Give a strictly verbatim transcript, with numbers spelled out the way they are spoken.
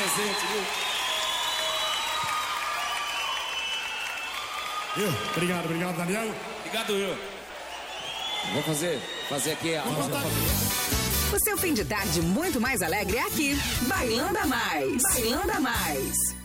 presente, viu? Viu? Obrigado, obrigado, Daniel. Obrigado, eu. Vou fazer, fazer aqui a... O seu fim de tarde muito mais alegre é aqui. Bailando a Mais. Bailando a Mais.